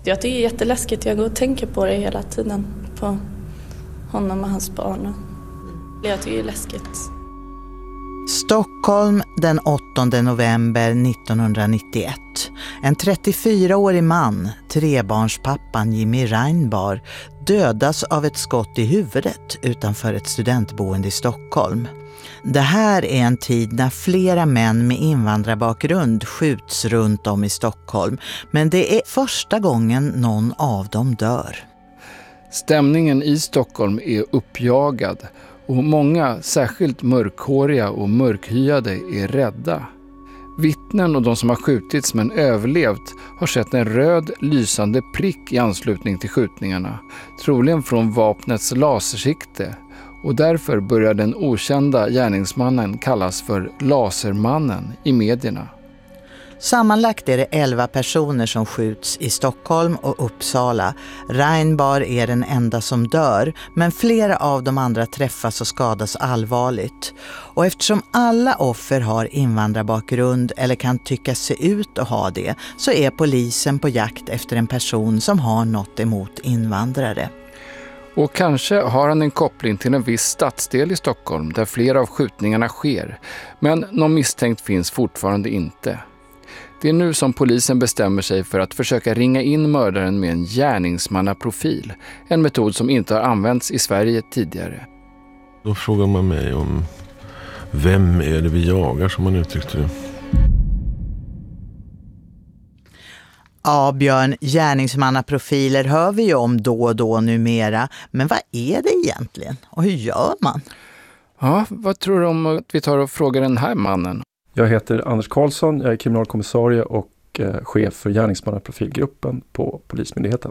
Jag tycker det är jätteläskigt. Jag går och tänker på det hela tiden. På honom och hans barn. Jag tycker det är läskigt. Stockholm den 8 november 1991. En 34-årig man, trebarnspappan Jimmy Reinbar, dödas av ett skott i huvudet utanför ett studentboende i Stockholm. Det här är en tid när flera män med invandrarbakgrund skjuts runt om i Stockholm, men det är första gången någon av dem dör. Stämningen i Stockholm är uppjagad och många, särskilt mörkhåriga och mörkhyade, är rädda. Vittnen och de som har skjutits men överlevt har sett en röd lysande prick i anslutning till skjutningarna, troligen från vapnets lasersikte, och därför börjar den okända gärningsmannen kallas för Lasermannen i medierna. Sammanlagt är det 11 personer som skjuts i Stockholm och Uppsala. Reinbar är den enda som dör, men flera av de andra träffas och skadas allvarligt. Och eftersom alla offer har invandrarbakgrund eller kan tycka se ut att ha det, så är polisen på jakt efter en person som har något emot invandrare. Och kanske har han en koppling till en viss stadsdel i Stockholm där flera av skjutningarna sker, men någon misstänkt finns fortfarande inte. Det är nu som polisen bestämmer sig för att försöka ringa in mördaren med en gärningsmannaprofil. En metod som inte har använts i Sverige tidigare. Då frågar man mig om vem är det vi jagar, som man uttryckte det. Ja, Björn, gärningsmannaprofiler hör vi ju om då och då numera. Men vad är det egentligen? Och hur gör man? Ja, vad tror du om att vi tar och frågar den här mannen? Jag heter Anders Karlsson, jag är kriminalkommissarie och chef för gärningsmannaprofilgruppen på Polismyndigheten.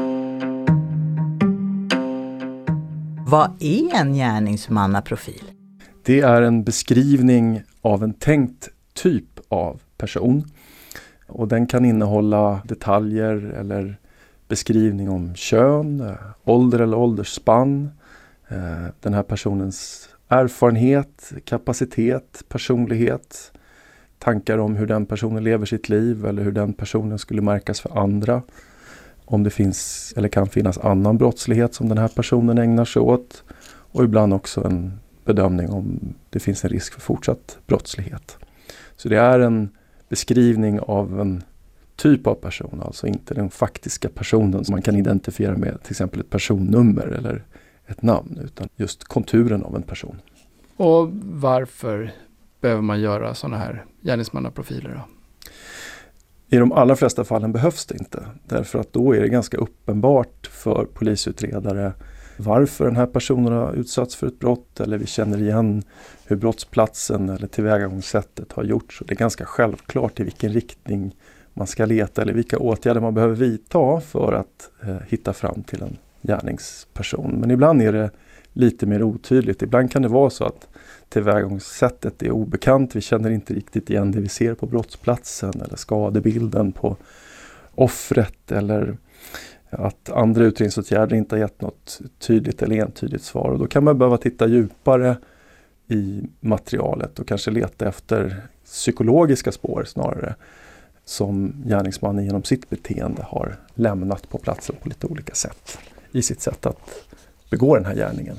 Vad är en gärningsmannaprofil? Det är en beskrivning av en tänkt typ av person. Och den kan innehålla detaljer eller beskrivning om kön, ålder eller åldersspann, den här personens erfarenhet, kapacitet, personlighet, tankar om hur den personen lever sitt liv eller hur den personen skulle märkas för andra. Om det finns eller kan finnas annan brottslighet som den här personen ägnar sig åt, och ibland också en bedömning om det finns en risk för fortsatt brottslighet. Så det är en beskrivning av en typ av person, alltså inte den faktiska personen som man kan identifiera med till exempel ett personnummer eller ett namn, utan just konturen av en person. Och varför behöver man göra sådana här gärningsmannaprofiler då? I de allra flesta fallen behövs det inte, därför att då är det ganska uppenbart för polisutredare varför den här personen har utsatts för ett brott, eller vi känner igen hur brottsplatsen eller tillvägagångssättet har gjorts. Det är ganska självklart i vilken riktning man ska leta eller vilka åtgärder man behöver vidta för att hitta fram till en gärningsperson. Men ibland är det lite mer otydligt. Ibland kan det vara så att tillvägagångssättet är obekant. Vi känner inte riktigt igen det vi ser på brottsplatsen eller skadebilden på offret, eller att andra utredningsåtgärder inte har gett något tydligt eller entydigt svar. Och då kan man behöva titta djupare i materialet och kanske leta efter psykologiska spår snarare, som gärningsmannen genom sitt beteende har lämnat på platsen på lite olika sätt i sitt sätt att begå den här gärningen.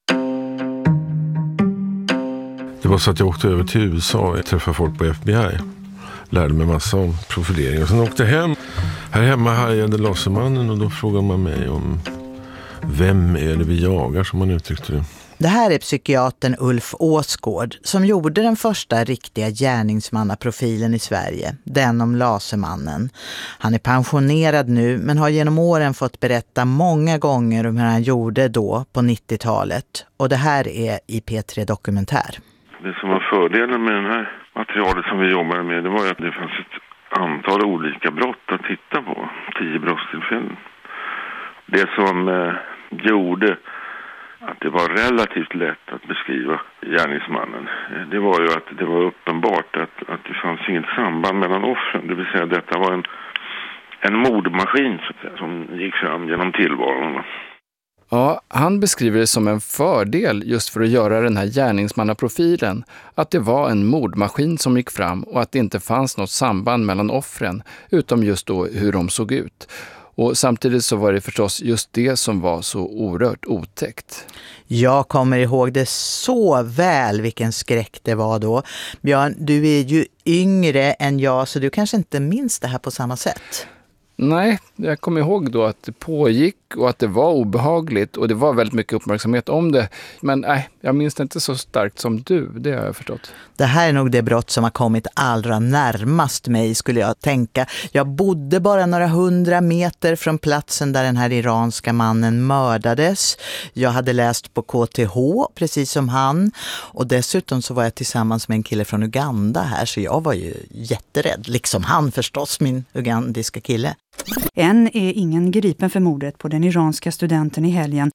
Det var så att jag åkte över till USA och träffade folk på FBI. Lärde mig massa om profilering. Och sen åkte jag hem. Här hemma hajade Lasermannen, och då frågar man mig om vem är det vi jagar, som man uttryckte det. Det här är psykiatern Ulf Åsgård som gjorde den första riktiga gärningsmannaprofilen i Sverige, den om Lasermannen. Han är pensionerad nu, men har genom åren fått berätta många gånger om hur han gjorde då på 90-talet. Och det här är i P3 Dokumentär. Det som var fördelen med det här materialet som vi jobbade med, det var ju att det fanns ett antal olika brott att titta på. 10 brottstillfällen. Det som gjorde att det var relativt lätt att beskriva gärningsmannen, det var ju att det var uppenbart att det fanns inget samband mellan offren. Det vill säga att detta var en mordmaskin så att säga, som gick fram genom tillvaron. Ja, han beskriver det som en fördel just för att göra den här gärningsmannaprofilen, att det var en mordmaskin som gick fram och att det inte fanns något samband mellan offren, utom just då hur de såg ut. Och samtidigt så var det förstås just det som var så oerhört otäckt. Jag kommer ihåg det så väl vilken skräck det var då. Björn, du är ju yngre än jag så du kanske inte minns det här på samma sätt. Nej, jag kommer ihåg då att det pågick och att det var obehagligt och det var väldigt mycket uppmärksamhet om det. Men nej, jag minns det inte så starkt som du, det har jag förstått. Det här är nog det brott som har kommit allra närmast mig skulle jag tänka. Jag bodde bara några 100 meter från platsen där den här iranska mannen mördades. Jag hade läst på KTH precis som han och dessutom så var jag tillsammans med en kille från Uganda här så jag var ju jätterädd. Liksom han förstås, min ugandiska kille. Än är ingen gripen för mordet på den iranska studenten i helgen.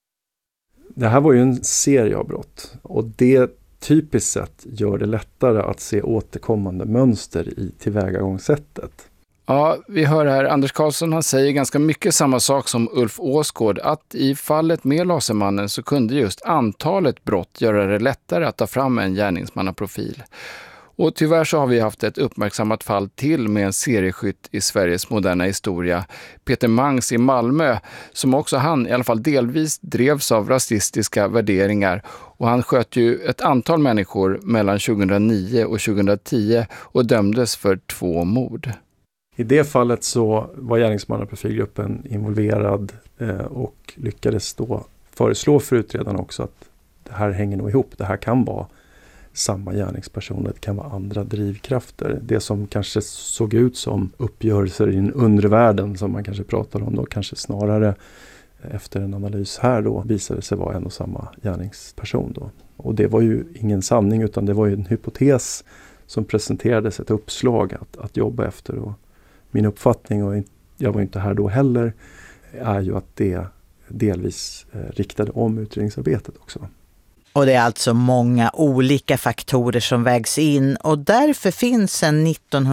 Det här var ju en serie av brott och det typiskt sett gör det lättare att se återkommande mönster i tillvägagångssättet. Ja, vi hör här Anders Karlsson, han säger ganska mycket samma sak som Ulf Åsgård, att i fallet med Lasermannen så kunde just antalet brott göra det lättare att ta fram en gärningsmannaprofil. Och tyvärr så har vi haft ett uppmärksammat fall till med en serieskytt i Sveriges moderna historia, Peter Mangs i Malmö, som också han i alla fall delvis drevs av rasistiska värderingar. Och han sköt ju ett antal människor mellan 2009 och 2010 och dömdes för 2 mord. I det fallet så var gärningsmannaprofilgruppen involverad och lyckades då föreslå för utredarna också att det här hänger nog ihop, det här kan vara samma gärningspersoner, det kan vara andra drivkrafter. Det som kanske såg ut som uppgörelser i den undre världen som man kanske pratar om då, kanske snarare efter en analys här då visade sig vara en och samma gärningsperson då. Och det var ju ingen sanning utan det var ju en hypotes som presenterades, ett uppslag att jobba efter. Och min uppfattning, och jag var inte här då heller, är ju att det delvis riktade om utredningsarbetet också. Och det är alltså många olika faktorer som vägs in och därför finns sedan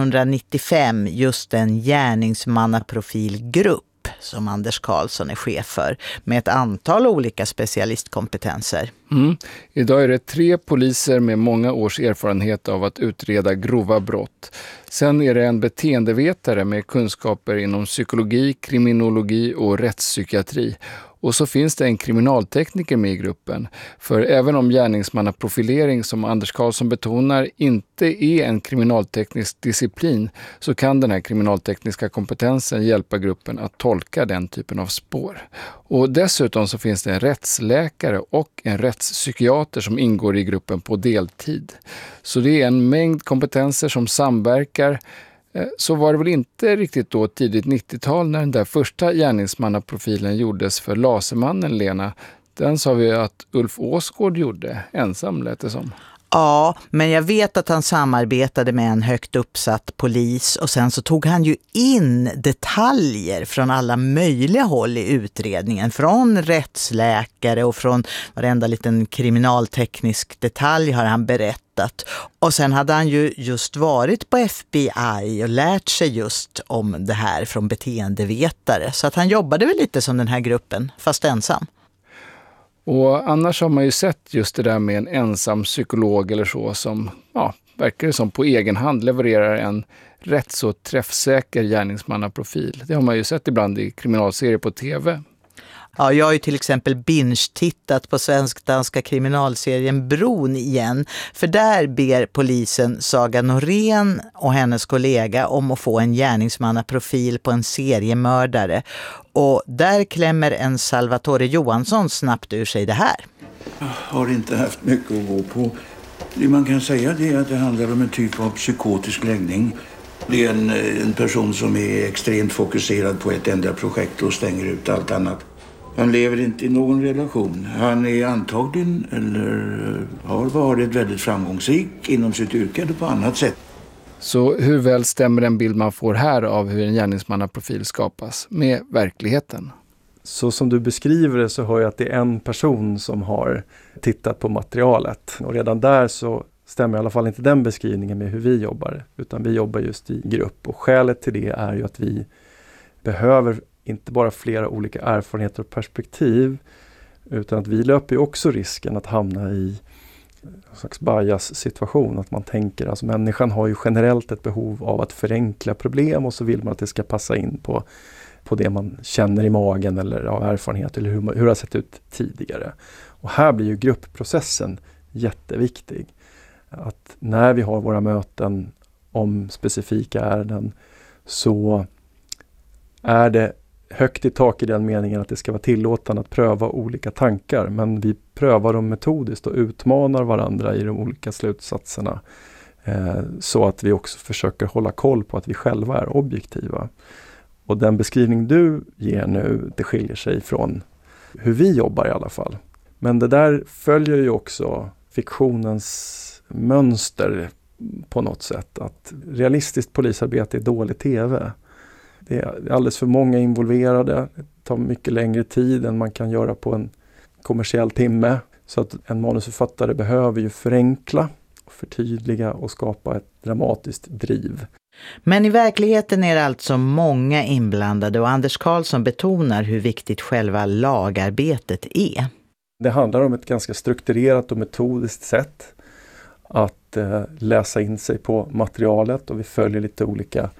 1995 just en gärningsmannaprofilgrupp som Anders Karlsson är chef för med ett antal olika specialistkompetenser. Idag är det 3 poliser med många års erfarenhet av att utreda grova brott. Sen är det en beteendevetare med kunskaper inom psykologi, kriminologi och rättspsykiatri. Och så finns det en kriminaltekniker med i gruppen. För även om gärningsmannaprofilering, som Anders Karlsson betonar, inte är en kriminalteknisk disciplin så kan den här kriminaltekniska kompetensen hjälpa gruppen att tolka den typen av spår. Och dessutom så finns det en rättsläkare och en rättspsykiater som ingår i gruppen på deltid. Så det är en mängd kompetenser som samverkar. Så var det väl inte riktigt då tidigt 90-tal när den där första gärningsmannaprofilen gjordes för Lasermannen, Lena. Den sa vi att Ulf Åsgård gjorde, ensam lät det som. Ja, men jag vet att han samarbetade med en högt uppsatt polis och sen så tog han ju in detaljer från alla möjliga håll i utredningen. Från rättsläkare och från varenda liten kriminalteknisk detalj har han berättat. Och sen hade han ju just varit på FBI och lärt sig just om det här från beteendevetare. Så att han jobbade väl lite som den här gruppen, fast ensam. Och annars har man ju sett just det där med en ensam psykolog eller så som, verkar det som på egen hand levererar en rätt så träffsäker gärningsmannaprofil. Det har man ju sett ibland i kriminalserier på tv. Ja, jag har ju till exempel binge-tittat på svensk-danska kriminalserien Bron igen. För där ber polisen Saga Norén och hennes kollega om att få en gärningsmannaprofil på en seriemördare. Och där klämmer en Salvatore Johansson snabbt ur sig det här. Jag har inte haft mycket att gå på. Det man kan säga är att det handlar om en typ av psykotisk läggning. Det är en person som är extremt fokuserad på ett enda projekt och stänger ut allt annat. Han lever inte i någon relation. Han är antagligen eller har varit väldigt framgångsrik inom sitt yrke eller på annat sätt. Så hur väl stämmer den bild man får här av hur en gärningsmannaprofil skapas med verkligheten? Så som du beskriver det så hör jag att det är en person som har tittat på materialet. Och redan där så stämmer i alla fall inte den beskrivningen med hur vi jobbar. Utan vi jobbar just i grupp. Och skälet till det är ju att vi behöver inte bara flera olika erfarenheter och perspektiv. Utan att vi löper ju också risken att hamna i en slags bias-situation. Att man tänker, alltså människan har ju generellt ett behov av att förenkla problem och så vill man att det ska passa in på på det man känner i magen eller av erfarenhet eller hur det har sett ut tidigare. Och här blir ju gruppprocessen jätteviktig. Att när vi har våra möten om specifika ärenden så är det högt i tak i den meningen att det ska vara tillåtande att pröva olika tankar. Men vi prövar dem metodiskt och utmanar varandra i de olika slutsatserna. Så att vi också försöker hålla koll på att vi själva är objektiva. Och den beskrivning du ger nu, det skiljer sig från hur vi jobbar i alla fall. Men det där följer ju också fiktionens mönster på något sätt. Att realistiskt polisarbete är dålig tv. Det är alldeles för många involverade. Det tar mycket längre tid än man kan göra på en kommersiell timme. Så att en manusförfattare behöver ju förenkla, förtydliga och skapa ett dramatiskt driv. Men i verkligheten är det alltså många inblandade och Anders Karlsson betonar hur viktigt själva lagarbetet är. Det handlar om ett ganska strukturerat och metodiskt sätt att läsa in sig på materialet och vi följer lite olika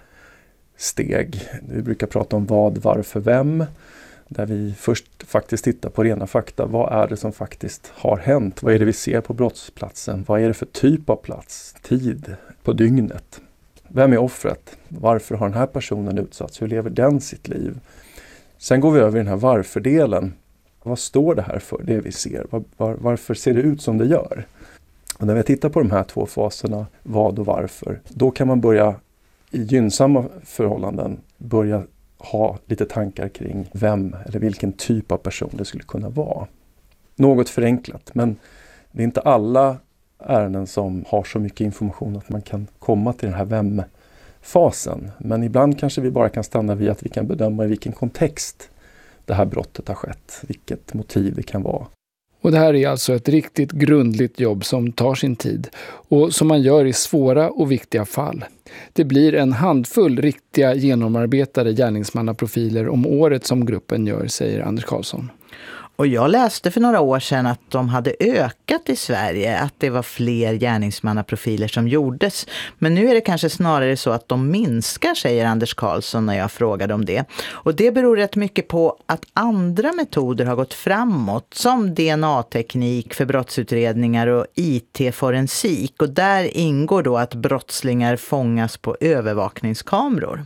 steg. Vi brukar prata om vad, varför, vem. Där vi först faktiskt tittar på rena fakta. Vad är det som faktiskt har hänt? Vad är det vi ser på brottsplatsen? Vad är det för typ av plats? Tid på dygnet? Vem är offret? Varför har den här personen utsatts? Hur lever den sitt liv? Sen går vi över i den här varför-delen. Vad står det här för, det vi ser? Varför ser det ut som det gör? Och när vi tittar på de här två faserna, vad och varför, då kan man börja i gynnsamma förhållanden börja ha lite tankar kring vem eller vilken typ av person det skulle kunna vara. Något förenklat, men det är inte alla ärenden som har så mycket information att man kan komma till den här vem-fasen. Men ibland kanske vi bara kan stanna vid att vi kan bedöma i vilken kontext det här brottet har skett, vilket motiv det kan vara. Och det här är alltså ett riktigt grundligt jobb som tar sin tid och som man gör i svåra och viktiga fall. Det blir en handfull riktiga genomarbetade gärningsmannaprofiler om året som gruppen gör, säger Anders Karlsson. Och jag läste för några år sedan att de hade ökat i Sverige, att det var fler gärningsmannaprofiler som gjordes. Men nu är det kanske snarare så att de minskar, säger Anders Karlsson när jag frågade om det. Och det beror rätt mycket på att andra metoder har gått framåt, som DNA-teknik för brottsutredningar och IT-forensik. Och där ingår då att brottslingar fångas på övervakningskameror.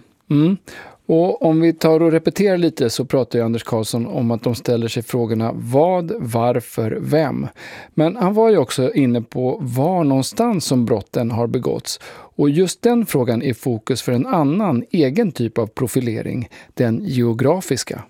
Och om vi tar och repeterar lite så pratar ju Anders Karlsson om att de ställer sig frågorna vad, varför, vem. Men han var ju också inne på var någonstans som brotten har begåtts. Och just den frågan är fokus för en annan egen typ av profilering, den geografiska.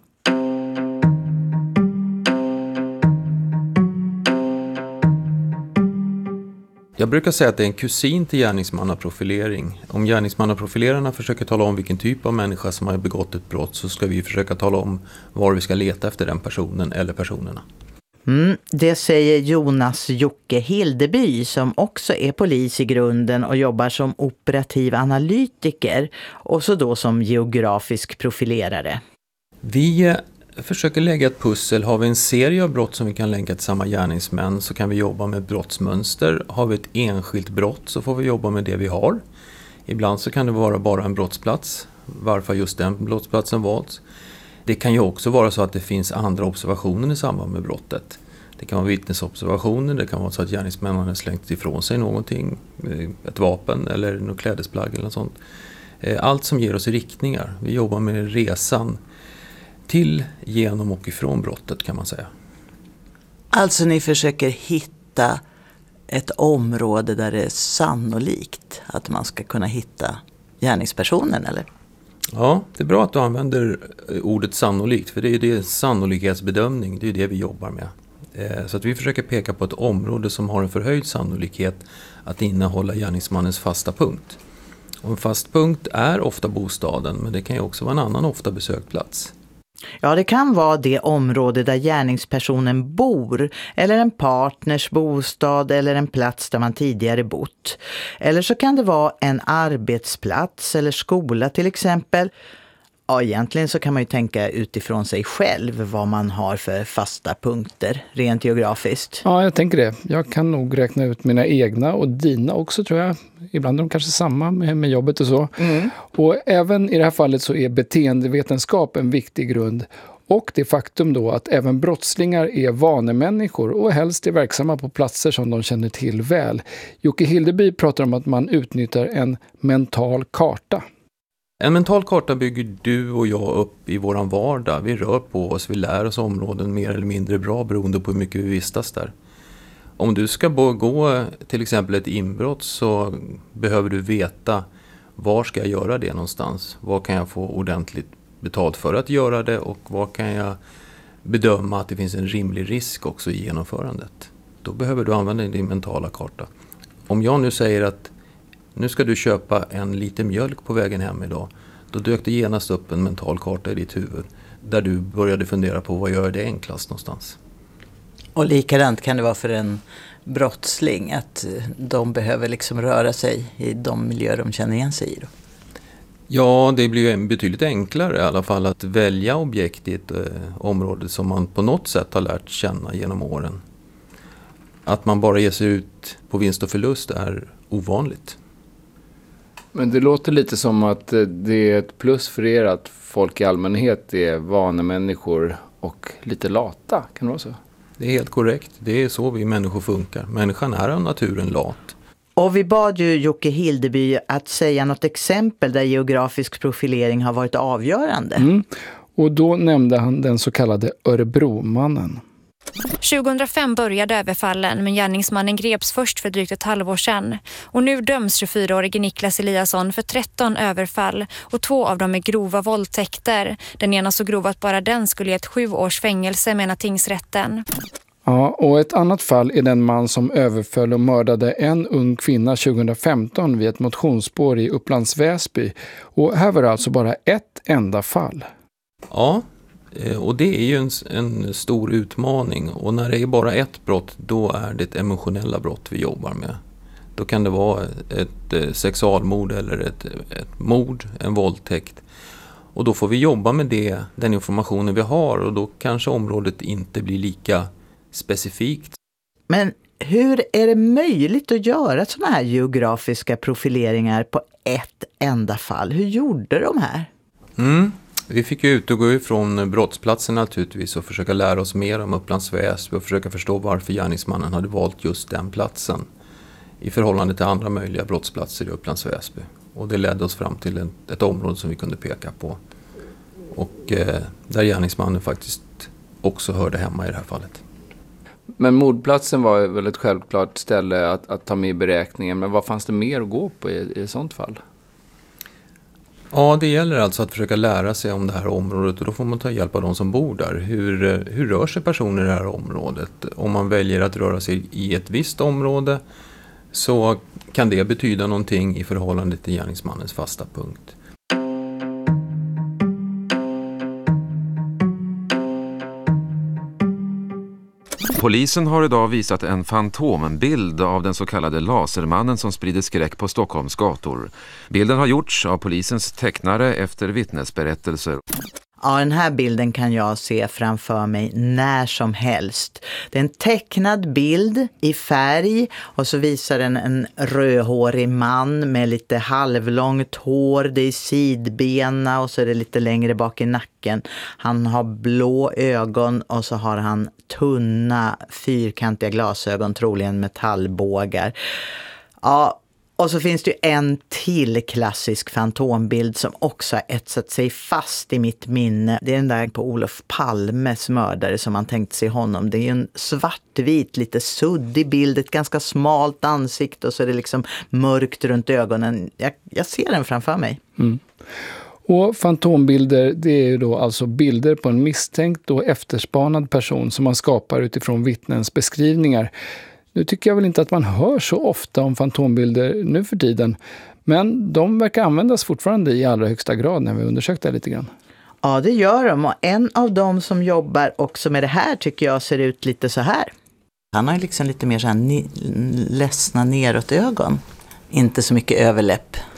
Jag brukar säga att det är en kusin till gärningsmannaprofilering. Om gärningsmannaprofilerarna försöker tala om vilken typ av människa som har begått ett brott så ska vi försöka tala om var vi ska leta efter den personen eller personerna. Det säger Jonas Jocke Hildeby som också är polis i grunden och jobbar som operativ analytiker och så då som geografisk profilerare. Vi försöker lägga ett pussel. Har vi en serie av brott som vi kan länka till samma gärningsmän så kan vi jobba med brottsmönster. Har vi ett enskilt brott så får vi jobba med det vi har. Ibland så kan det vara bara en brottsplats. Varför just den brottsplatsen valts. Det kan ju också vara så att det finns andra observationer i samband med brottet. Det kan vara vittnesobservationer, det kan vara så att gärningsmännen har slängt ifrån sig någonting, ett vapen eller något klädesplagg eller något sånt. Allt som ger oss riktningar. Vi jobbar med resan till, genom och ifrån brottet kan man säga. Alltså ni försöker hitta ett område där det är sannolikt att man ska kunna hitta gärningspersonen, eller? Ja, det är bra att du använder ordet sannolikt, för det är det sannolikhetsbedömning, det är det vi jobbar med. Så att vi försöker peka på ett område som har en förhöjd sannolikhet att innehålla gärningsmannens fasta punkt. Och en fast punkt är ofta bostaden, men det kan ju också vara en annan ofta besökt plats. Ja, det kan vara det område där gärningspersonen bor, eller en partners bostad eller en plats där man tidigare bott. Eller så kan det vara en arbetsplats eller skola till exempel. Ja, egentligen så kan man ju tänka utifrån sig själv vad man har för fasta punkter rent geografiskt. Ja, jag tänker det. Jag kan nog räkna ut mina egna och dina också, tror jag. Ibland är de kanske samma med jobbet och så. Och även i det här fallet så är beteendevetenskap en viktig grund. Och det faktum då att även brottslingar är vanemänniskor och helst är verksamma på platser som de känner till väl. Jocke Hildeby pratar om att man utnyttjar en mental karta. En mental karta bygger du och jag upp i våran vardag. Vi rör på oss, vi lär oss områden mer eller mindre bra beroende på hur mycket vi vistas där. Om du ska gå till exempel ett inbrott så behöver du veta var ska jag göra det någonstans. Var kan jag få ordentligt betalt för att göra det och var kan jag bedöma att det finns en rimlig risk också i genomförandet. Då behöver du använda din mentala karta. Om jag nu säger att nu ska du köpa en liter mjölk på vägen hem idag. Då dök det genast upp en mental karta i ditt huvud. Där du började fundera på vad gör det enklast någonstans. Och likadant kan det vara för en brottsling. Att de behöver liksom röra sig i de miljöer de känner igen sig i då. Ja, det blir ju betydligt enklare i alla fall att välja objekt i ett område som man på något sätt har lärt känna genom åren. Att man bara ger sig ut på vinst och förlust är ovanligt. Men det låter lite som att det är ett plus för er att folk i allmänhet är vanemänniskor och lite lata, kan det vara så? Det är helt korrekt. Det är så vi människor funkar. Människan är av naturen lat. Och vi bad ju Jocke Hildeby att säga något exempel där geografisk profilering har varit avgörande. Och då nämnde han den så kallade Örebromannen. 2005 började överfallen, men gärningsmannen greps först för drygt ett halvår sedan. Och nu döms 24-årige Niklas Eliasson för 13 överfall och 2 av dem är grova våldtäkter. Den ena så grov att bara den skulle ge ett 7 års fängelse, menar tingsrätten. Ja, och ett annat fall är den man som överföll och mördade en ung kvinna 2015 vid ett motionsspår i Upplands Väsby. Och här var det alltså bara ett enda fall. Ja, och det är ju en stor utmaning. Och när det är bara ett brott, då är det ett emotionella brott vi jobbar med. Då kan det vara ett sexualmord eller ett mord, en våldtäkt. Och då får vi jobba med den informationen vi har och då kanske området inte blir lika specifikt. Men hur är det möjligt att göra sådana här geografiska profileringar på ett enda fall? Hur gjorde de här? Vi fick ju utgå ifrån brottsplatsen naturligtvis och försöka lära oss mer om Upplands Väsby och försöka förstå varför gärningsmannen hade valt just den platsen i förhållande till andra möjliga brottsplatser i Upplands Väsby. Och det ledde oss fram till ett område som vi kunde peka på. Och där gärningsmannen faktiskt också hörde hemma i det här fallet. Men mordplatsen var väl ett självklart ställe att ta med i beräkningen. Men vad fanns det mer att gå på i ett sånt fall? Ja, det gäller alltså att försöka lära sig om det här området och då får man ta hjälp av de som bor där. Hur rör sig personer i det här området? Om man väljer att röra sig i ett visst område så kan det betyda någonting i förhållande till gärningsmannens fasta punkt. Polisen har idag visat en fantombild av den så kallade lasermannen som sprider skräck på Stockholms gator. Bilden har gjorts av polisens tecknare efter vittnesberättelser. Ja, den här bilden kan jag se framför mig när som helst. Det är en tecknad bild i färg och så visar den en rödhårig man med lite halvlångt hår. Det är sidbena och så är det lite längre bak i nacken. Han har blå ögon och så har han tunna fyrkantiga glasögon, troligen metallbågar. Ja. Och så finns det ju en till klassisk fantombild som också har etsat sig fast i mitt minne. Det är den där på Olof Palmes mördare som man tänkte sig honom. Det är ju en svartvit, lite suddig bild, ett ganska smalt ansikte och så är det liksom mörkt runt ögonen. Jag ser den framför mig. Och fantombilder, det är ju då alltså bilder på en misstänkt och efterspanad person som man skapar utifrån vittnens beskrivningar. Nu tycker jag väl inte att man hör så ofta om fantombilder nu för tiden. Men de verkar användas fortfarande i allra högsta grad när vi undersökt det lite grann. Ja, det gör de. Och en av dem som jobbar också med det här tycker jag ser ut lite så här. Han har liksom lite mer så här ledsna neråt ögon. Inte så mycket överläpp.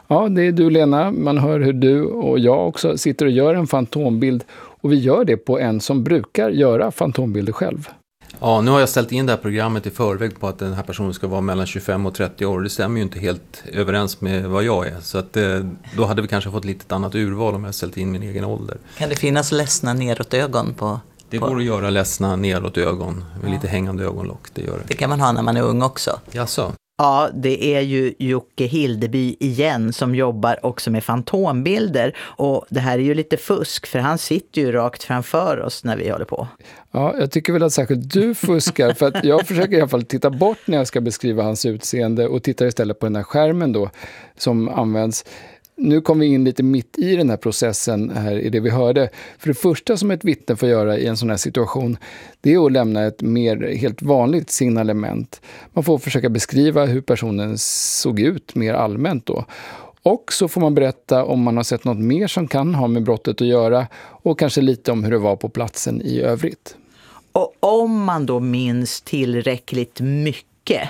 Ja, det är du Lena. Man hör hur du och jag också sitter och gör en fantombild. Och vi gör det på en som brukar göra fantombilder själv. Ja, nu har jag ställt in det här programmet i förväg på att den här personen ska vara mellan 25 och 30 år. Det stämmer ju inte helt överens med vad jag är. Så att, då hade vi kanske fått lite annat urval om jag ställt in min egen ålder. Kan det finnas ledsna neråt ögon på? Det går att göra ledsna neråt ögon med lite hängande ögonlock. Det gör det. Det kan man ha när man är ung också. Jaså? Ja, det är ju Jocke Hildeby igen som jobbar också med fantombilder. Och det här är ju lite fusk för han sitter ju rakt framför oss när vi håller på. Ja, jag tycker väl att särskilt du fuskar för att jag försöker i alla fall titta bort när jag ska beskriva hans utseende och tittar istället på den här skärmen då som används. Nu kom vi in lite mitt i den här processen här i det vi hörde. För det första som ett vittne får göra i en sån här situation, det är att lämna ett mer helt vanligt signalement. Man får försöka beskriva hur personen såg ut mer allmänt då. Och så får man berätta om man har sett något mer som kan ha med brottet att göra och kanske lite om hur det var på platsen i övrigt. Och om man då minns tillräckligt mycket,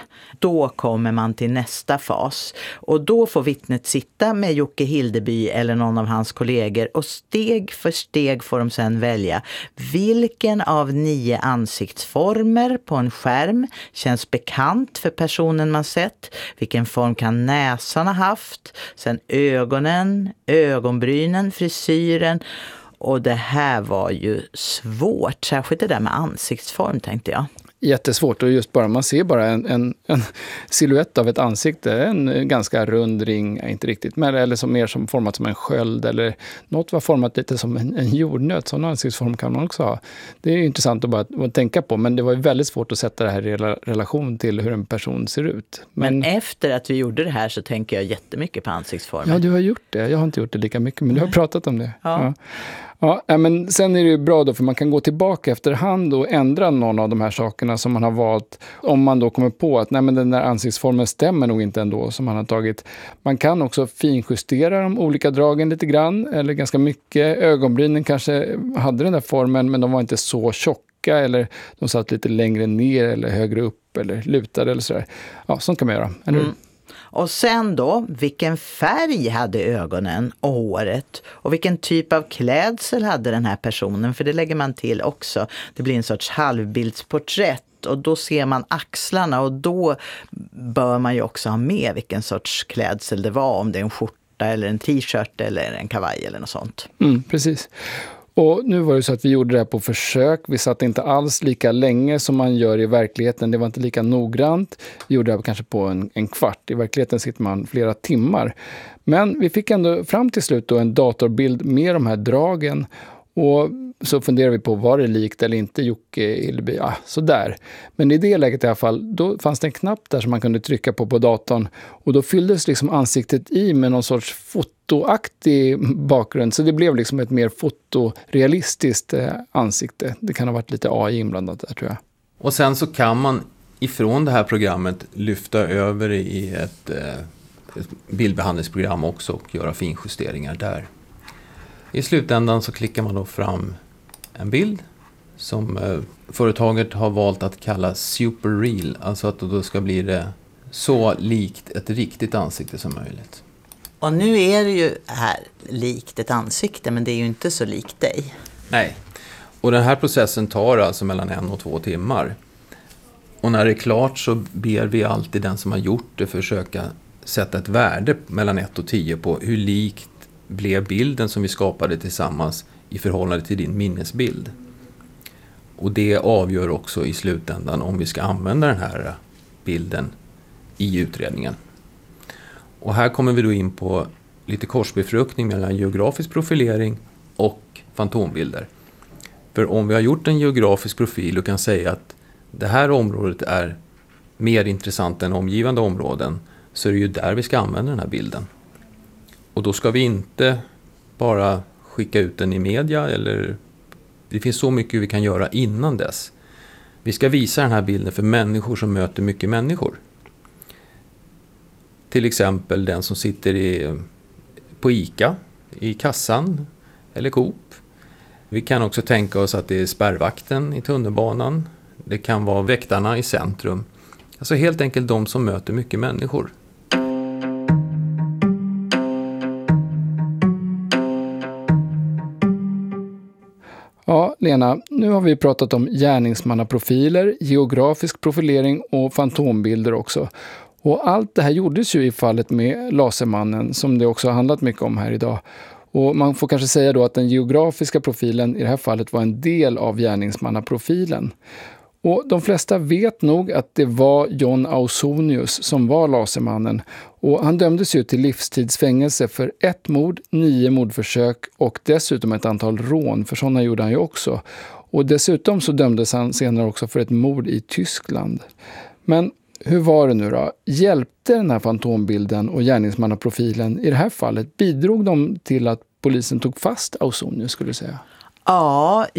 då kommer man till nästa fas. Och då får vittnet sitta med Jocke Hildeby eller någon av hans kollegor och steg för steg får de sedan välja vilken av 9 ansiktsformer på en skärm känns bekant för personen man sett. Vilken form kan näsan ha haft? Sen ögonen, ögonbrynen, frisyren. Och det här var ju svårt, särskilt det där med ansiktsform tänkte jag. Jättesvårt och just bara man ser bara en silhuett av ett ansikte, en ganska rund ring, inte riktigt, men eller som mer som format som en sköld eller något var format lite som en jordnöt, sån ansiktsform kan man också ha. Det är intressant att bara tänka på, men det var ju väldigt svårt att sätta det här i relation till hur en person ser ut. Men efter att vi gjorde det här så tänker jag jättemycket på ansiktsformen. Ja, du har gjort det. Jag har inte gjort det lika mycket, men du har pratat om det. Ja. Ja, men sen är det ju bra då för man kan gå tillbaka efterhand och ändra någon av de här sakerna som man har valt. Om man då kommer på att nej, men den där ansiktsformen stämmer nog inte ändå som man har tagit. Man kan också finjustera de olika dragen lite grann eller ganska mycket. Ögonbrynen kanske hade den där formen men de var inte så tjocka eller de satt lite längre ner eller högre upp eller lutade eller sådär. Ja, sånt kan man göra, eller hur? Och sen då, vilken färg hade ögonen och håret? Och vilken typ av klädsel hade den här personen? För det lägger man till också. Det blir en sorts halvbildsporträtt och då ser man axlarna och då bör man ju också ha med vilken sorts klädsel det var. Om det är en skjorta eller en t-shirt eller en kavaj eller något sånt. Precis. Och nu var det så att vi gjorde det här på försök. Vi satt inte alls lika länge som man gör i verkligheten. Det var inte lika noggrant. Vi gjorde det här kanske på en kvart. I verkligheten sitter man flera timmar. Men vi fick ändå fram till slut då en datorbild med de här dragen. Och så funderade vi på var det likt eller inte Jocke Hildeby. Ja, sådär. Men i det läget i alla fall, då fanns det en knapp där som man kunde trycka på datorn. Och då fylldes liksom ansiktet i med någon sorts fotoaktig bakgrund. Så det blev liksom ett mer fotorealistiskt ansikte. Det kan ha varit lite AI inblandat där tror jag. Och sen så kan man ifrån det här programmet lyfta över i ett bildbehandlingsprogram också och göra finjusteringar där. I slutändan så klickar man då fram en bild som företaget har valt att kalla super real. Alltså att då ska bli det så likt ett riktigt ansikte som möjligt. Och nu är det ju här likt ett ansikte men det är ju inte så likt dig. Nej, och den här processen tar alltså mellan 1 och 2 timmar. Och när det är klart så ber vi alltid den som har gjort det försöka sätta ett värde mellan 1 och 10 på hur likt blev bilden som vi skapade tillsammans i förhållande till din minnesbild. Och det avgör också i slutändan om vi ska använda den här bilden i utredningen. Och här kommer vi då in på lite korsbefruktning mellan geografisk profilering och fantombilder. För om vi har gjort en geografisk profil och kan säga att det här området är mer intressant än omgivande områden så är det ju där vi ska använda den här bilden. Och då ska vi inte bara skicka ut den i media eller det finns så mycket vi kan göra innan dess. Vi ska visa den här bilden för människor som möter mycket människor. Till exempel den som sitter på ICA, i kassan eller Coop. Vi kan också tänka oss att det är spärrvakten i tunnelbanan. Det kan vara väktarna i centrum. Alltså helt enkelt de som möter mycket människor. Ja, Lena, nu har vi pratat om gärningsmannaprofiler, geografisk profilering och fantombilder också. Och allt det här gjordes ju i fallet med Lasermannen som det också har handlat mycket om här idag. Och man får kanske säga då att den geografiska profilen i det här fallet var en del av gärningsmannaprofilen. Och de flesta vet nog att det var John Ausonius som var Lasermannen. Och han dömdes ju till livstidsfängelse för 1 mord, 9 mordförsök och dessutom ett antal rån, för sådana gjorde han ju också. Och dessutom så dömdes han senare också för ett mord i Tyskland. Men hur var det nu då? Hjälpte den här fantombilden och gärningsmannaprofilen i det här fallet? Bidrog de till att polisen tog fast Ausonius, skulle du säga? Ja,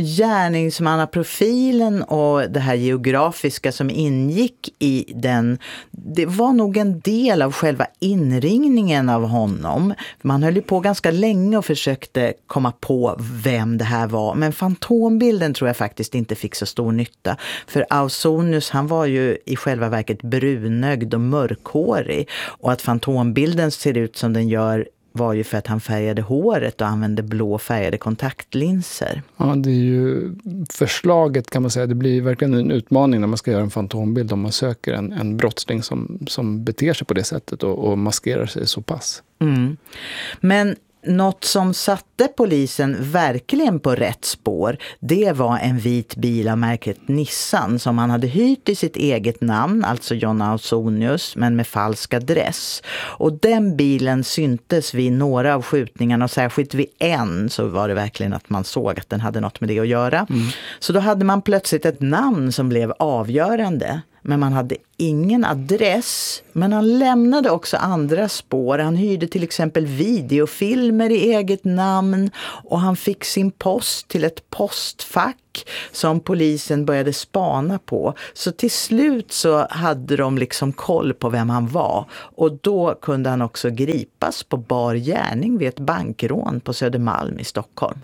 gärningsmannaprofilen och det här geografiska som ingick i den, det var nog en del av själva inringningen av honom. Man höll ju på ganska länge och försökte komma på vem det här var. Men fantombilden tror jag faktiskt inte fick så stor nytta. För Ausonius, han var ju i själva verket brunögd och mörkhårig. Och att fantombilden ser ut som den gör var ju för att han färgade håret och använde blå färgade kontaktlinser. Ja, det är ju förslaget kan man säga. Det blir verkligen en utmaning när man ska göra en fantombild om man söker en brottsling som beter sig på det sättet och maskerar sig så pass. Mm. Men något som satte polisen verkligen på rätt spår, det var en vit bil av märket Nissan som han hade hyrt i sitt eget namn, alltså John Ausonius, men med falsk adress. Och den bilen syntes vid några av skjutningarna och särskilt vid en så var det verkligen att man såg att den hade något med det att göra. Så då hade man plötsligt ett namn som blev avgörande. Men man hade ingen adress. Men han lämnade också andra spår. Han hyrde till exempel videofilmer i eget namn. Och han fick sin post till ett postfack som polisen började spana på. Så till slut så hade de liksom koll på vem han var. Och då kunde han också gripas på bar gärning vid ett bankrån på Södermalm i Stockholm.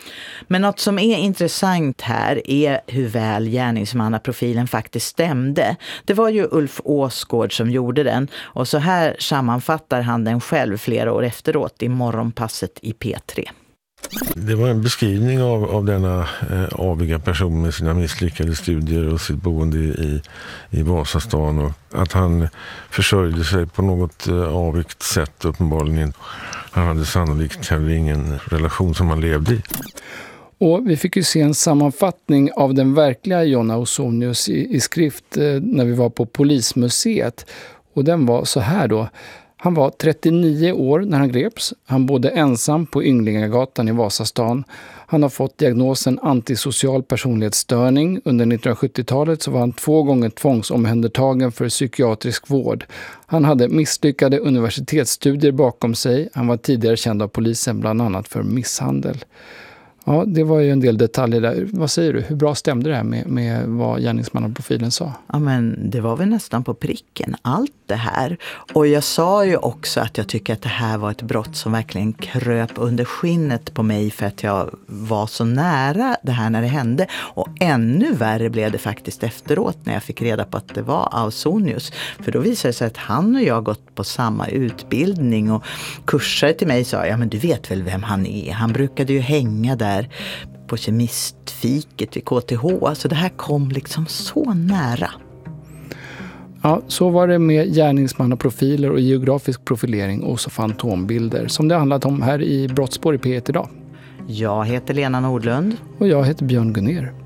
Men något som är intressant här är hur väl gärningsmannaprofilen faktiskt stämde. Det var ju Ulf Åsgård som gjorde den och så här sammanfattar han den själv flera år efteråt i Morgonpasset i P3. Det var en beskrivning av denna aviga person med sina misslyckade studier och sitt boende i Vasastan och att han försörjde sig på något avigt sätt uppenbarligen. Han hade sannolikt heller ingen relation som han levde i. Och vi fick ju se en sammanfattning av den verkliga John Ausonius i skrift när vi var på Polismuseet. Och den var så här då. Han var 39 år när han greps. Han bodde ensam på Ynglingagatan i Vasastan. Han har fått diagnosen antisocial personlighetsstörning. Under 1970-talet så var han 2 gånger tvångsomhändertagen för psykiatrisk vård. Han hade misslyckade universitetsstudier bakom sig. Han var tidigare känd av polisen bland annat för misshandel. Ja, det var ju en del detaljer där. Vad säger du? Hur bra stämde det här med vad gärningsmannaprofilen sa? Ja, men det var väl nästan på pricken, allt det här. Och jag sa ju också att jag tycker att det här var ett brott som verkligen kröp under skinnet på mig för att jag var så nära det här när det hände. Och ännu värre blev det faktiskt efteråt när jag fick reda på att det var Ausonius. För då visade det sig att han och jag gått på samma utbildning och kursare till mig sa, ja men du vet väl vem han är. Han brukade ju hänga där på kemistfiket vid KTH. Så det här kom liksom så nära. Ja, så var det med gärningsmannaprofiler och geografisk profilering och så fantombilder som det handlat om här i Brottsspår i P1 idag. Jag heter Lena Nordlund. Och jag heter Björn Gunner.